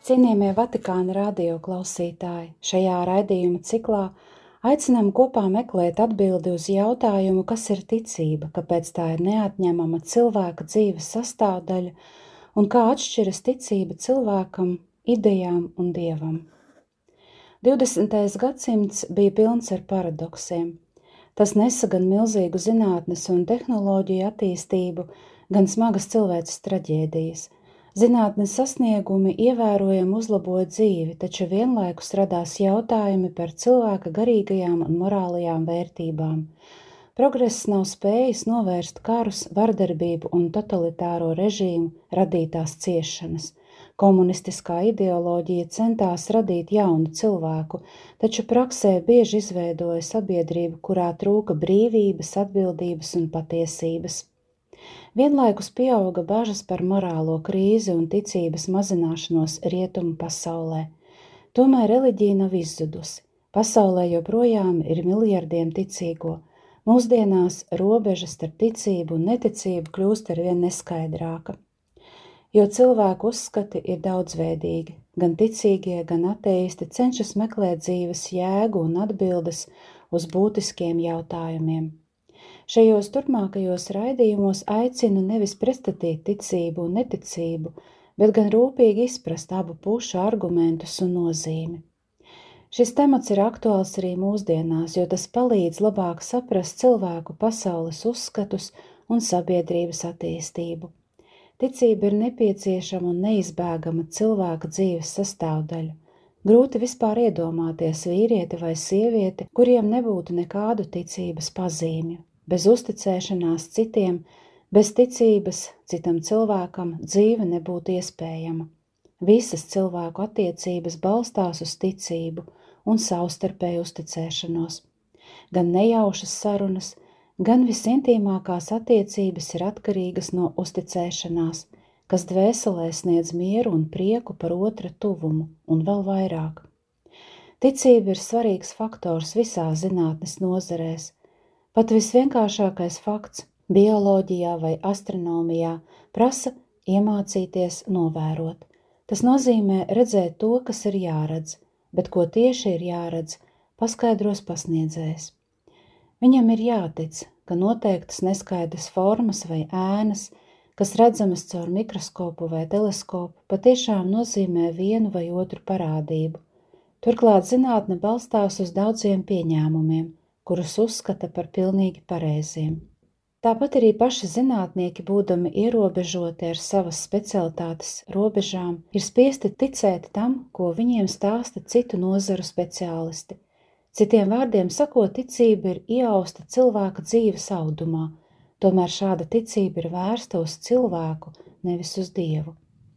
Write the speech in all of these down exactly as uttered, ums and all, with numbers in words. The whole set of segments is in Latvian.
Cienījamie Vatikāna radio klausītāji, šajā raidījuma ciklā aicinām kopā meklēt atbildi uz jautājumu, kas ir ticība, kāpēc tā ir neatņemama cilvēka dzīves sastāvdaļa un kā atšķiras ticība cilvēkam, idejām un dievam. divdesmitais gadsimts bija pilns ar paradoksiem. Tas nesa gan milzīgu zinātnes un tehnoloģiju attīstību, gan smagas cilvēces traģēdijas. Zinātnes sasniegumi ievērojami uzlaboja dzīvi, taču vienlaikus radās jautājumi par cilvēka garīgajām un morālajām vērtībām. Progress nav spējis novērst karus, vardarbību un totalitāro režīmu radītās ciešanas. Komunistiskā ideoloģija centās radīt jaunu cilvēku, taču praksē bieži izveidoja sabiedrību, kurā trūka brīvības, atbildības un patiesības. Vienlaikus pieauga bažas par morālo krīzi un ticības mazināšanos rietumu pasaulē. Tomēr reliģija nav izzudusi. Pasaulē joprojām ir miljardiem ticīgo. Mūsdienās robeža starp ticību un neticību kļūst arvien neskaidrāka. Jo cilvēku uzskati ir daudzveidīgi, gan ticīgie, gan ateisti cenšas meklēt dzīves jēgu un atbildes uz būtiskiem jautājumiem. Šajos turpmākajos raidījumos aicinu nevis pretstatīt ticību un neticību, bet gan rūpīgi izprast abu pušu argumentus un nozīmi. Šis temats ir aktuāls arī mūsdienās, jo tas palīdz labāk saprast cilvēku pasaules uzskatus un sabiedrības attīstību. Ticība ir nepieciešama un neizbēgama cilvēka dzīves sastāvdaļa. Grūti vispār iedomāties vīrieti vai sievieti, kuriem nebūtu nekādu ticības pazīmju. Bez uzticēšanās citiem, bez ticības citam cilvēkam dzīve nebūtu iespējama. Visas cilvēku attiecības balstās uz ticību un savstarpēju uzticēšanos. Gan nejaušas sarunas, gan visintīmākās attiecības ir atkarīgas no uzticēšanās, kas dvēselē sniedz mieru un prieku par otra tuvumu un vēl vairāk. Ticība ir svarīgs faktors visās zinātnes nozarēs. Pat visvienkāršākais fakts bioloģijā vai astronomijā prasa iemācīties novērot. Tas nozīmē redzēt to, kas ir jāredz, bet ko tieši ir jāredz, paskaidros pasniedzējs. Viņam ir jātic, ka noteiktas neskaidras formas vai ēnas, kas redzamas caur mikroskopu vai teleskopu, patiešām nozīmē vienu vai otru parādību. Turklāt zinātne balstās uz daudziem pieņēmumiem, kurus uzskata par pilnīgi pareiziem. Tāpat arī paši zinātnieki, būdami ierobežoti ar savas specialitātes robežām, ir spiesti ticēt tam, ko viņiem stāsta citu nozaru speciālisti. Citiem vārdiem sakot, ticība ir ieausta cilvēka dzīves audumā, tomēr šāda ticība ir vērsta uz cilvēku, nevis uz Dievu.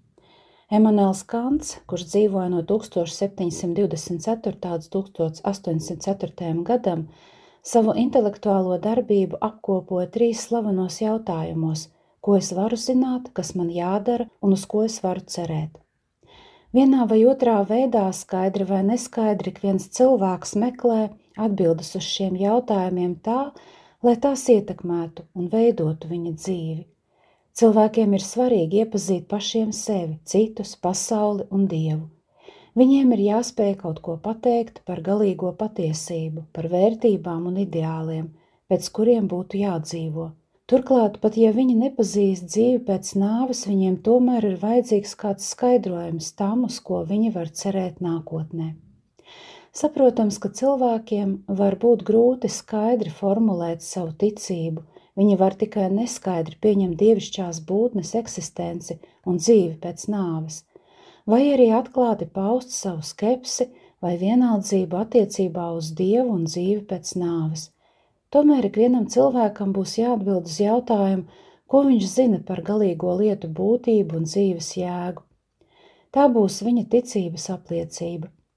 Emanuels Kants, kurš dzīvoja no tūkstoš septiņsimt divdesmit ceturtā līdz tūkstoš astoņsimt ceturtajam gadam, savu intelektuālo darbību apkopoja trīs slavenos jautājumos, ko es varu zināt, kas man jādara un uz ko es varu cerēt. Vienā vai otrā veidā, skaidri vai neskaidri, ik viens cilvēks meklē atbildes uz šiem jautājumiem tā, lai tās ietekmētu un veidotu viņa dzīvi. Cilvēkiem ir svarīgi iepazīt pašiem sevi, citus, pasauli un Dievu. Viņiem ir jāspēj kaut ko pateikt par galīgo patiesību, par vērtībām un ideāliem, pēc kuriem būtu jādzīvo. Turklāt, pat ja viņi nepazīst dzīvi pēc nāves, viņiem tomēr ir vajadzīgs kāds skaidrojums tam, uz ko viņi var cerēt nākotnē. Saprotams, ka cilvēkiem var būt grūti skaidri formulēt savu ticību, viņi var tikai neskaidri pieņemt dievišķās būtnes eksistenci un dzīvi pēc nāves, vai arī atklāti paust savu skepsi vai vienaldzību attiecībā uz Dievu un dzīvi pēc nāves. Tomēr ikvienam cilvēkam būs jāatbild uz jautājumu, ko viņš zina par galīgo lietu būtību un dzīves jēgu. Tā būs viņa ticības apliecība.